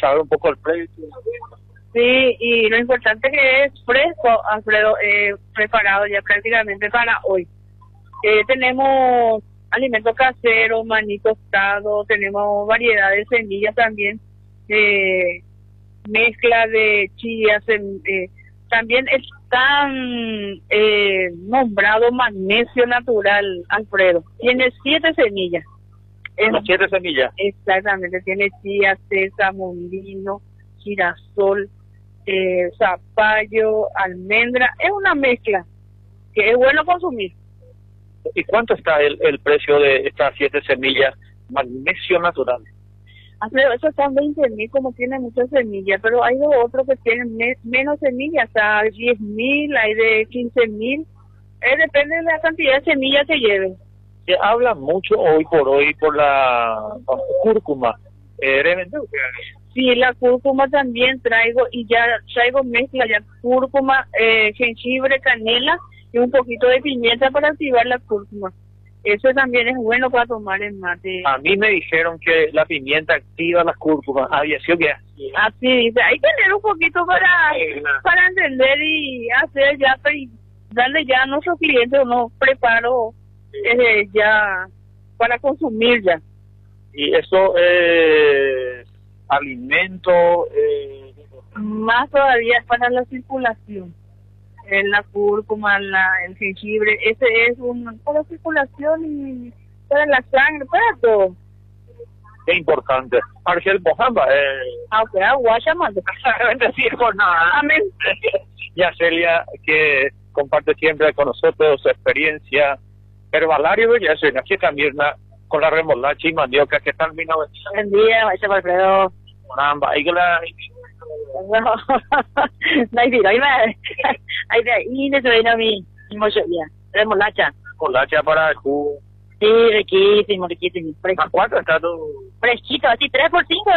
saber un poco el precio. Sí, y lo importante que es fresco, Alfredo, preparado ya prácticamente para hoy. Tenemos alimentos caseros, maní tostado, tenemos variedad de semillas también, mezcla de chía, también están nombrado magnesio natural, Alfredo. Tiene 7 semillas. ¿Las 7 semillas? Exactamente, tiene chía, sésamo, lino, girasol, zapallo, almendra. Es una mezcla que es bueno consumir. ¿Y cuánto está el precio de estas 7 semillas magnesio natural? Alfredo, eso están 20.000, como tiene muchas semillas, pero hay otros que tienen menos semillas, hasta 10.000, hay de 15.000. Depende de la cantidad de semillas que lleven. Se habla mucho hoy por la cúrcuma. Sí, la cúrcuma también traigo, y ya traigo mezcla, ya cúrcuma, jengibre, canela y un poquito de pimienta para activar la cúrcuma. Eso también es bueno para tomar el mate. A mí me dijeron que la pimienta activa la cúrcuma. Había sido que así dice. Hay que tener un poquito para entender y hacer ya, y darle ya a nuestros clientes unos preparos ya para consumir ya. Y eso alimento más todavía para la circulación. La cúrcuma, el jengibre, ese es para la circulación y para la sangre, para todo. Qué importante. Argel Mojamba, aunque agua llamando. Sí, jornada. Amén. Y a Celia, que comparte siempre con nosotros su experiencia herbalario, ya soy aquí también con la remolacha y mandioca que están vino. Buen día, Maestro Alfredo. Namba, y que la Này thì đấy mà hay là y nó rồi nó mi một sợi ya remolacha para el jugo. Sí, riquísimo. ¿A cuánto está tu? Fresquito, así 3 por 5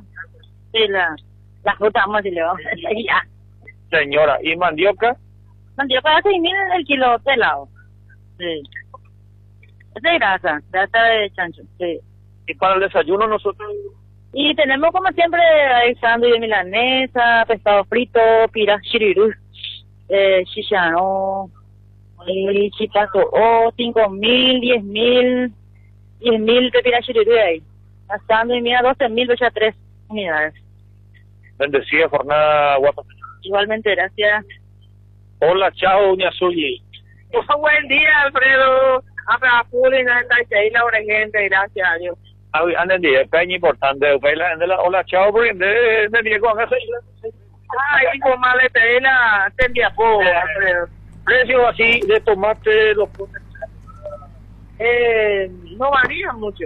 la fruta, vamos a decirle, ya. Señora, ¿y mandioca? Mandioca a 6.000 el kilo pelado. Sí. Es de grasa de chancho, sí. Y para el desayuno nosotros... Y tenemos como siempre sándwich de milanesa, pescado frito, pira shiriru, chicharrón, y chipazo, 5.000, 10.000 de pira shiriru ahí. La sándwich mía 12.000, ya 3 unidades. Bendecida jornada, guapa. Igualmente, gracias. Hola, chao, doña Zuyi. Buen día, Alfredo. Acá, la gente, gracias a Dios. Anh em thì cái importante vậy là hola chao porque de Diego acá y como le pedí la tembiapo, precio así de tomate los no varía mucho.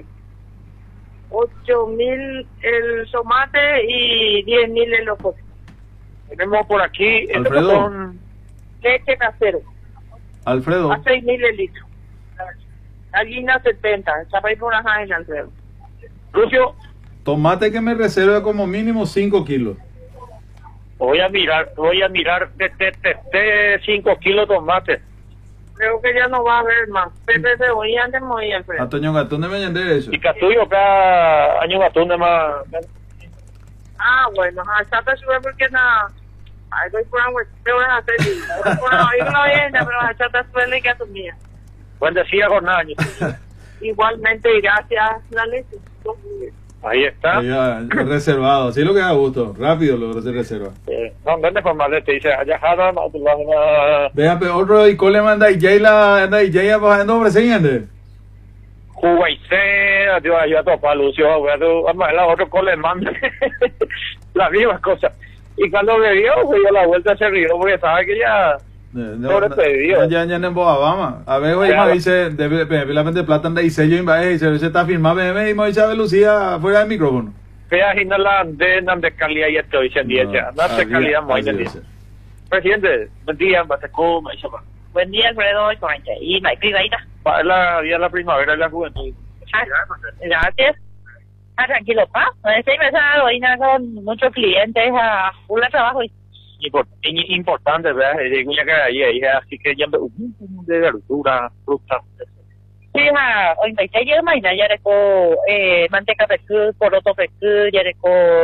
8.000 el tomate y 10.000 el locote. Tenemos por aquí Alfredo. Con leche casero. Alfredo. A 6.000 el litro. Gallina 70, chapay por una jaina, Alfredo. Lucio, Tomate que me reserve como mínimo 5 kilos. voy a mirar de 5 kilos de tomate. Creo que ya no va a haber más. Pepe cebolla antes muy Alfredo. Antonio Gatún de Meñender eso. Y Catuyo acá año gatún de más. Bueno, hasta te sube porque nada. Ahí voy por agua, te voy a hacer. Por ahí no viene, pero hasta te sube que a tu mía. Buen día, jornada. Igualmente, gracias, Lali. Ahí está. Ya, reservado, así lo que da gusto, rápido lo se reserva. No, ¿dónde formal te dice? Allá jada, Vean, pero otro y cole manda y Jayla bajando preseñante. Juguaicé, yo a topar Lucio, además la otro cole manda las mismas cosas. Y cuando me vio, yo la vuelta se rió porque sabe que ya ya no en Alabama. A ver, hoy me dice, de la plata anda y sello y se está firmado, y me dice a Lucía fuera del micrófono. Fea y no la de calidad y estoy diciendo, no de calidad muy bien. Presidente, buen día, Batacó, Maizaba. Buen día, Alfredo, y la privadita. Es la día de la primavera y la juventud. Gracias. Tranquilo, estoy pensando hoy con muchos clientes a full trabajo. Importante, ¿verdad? Así que ya de verdura, fruta. Sí, hoy me estoy llamando, ya manteca pescú, poroto pescú, ya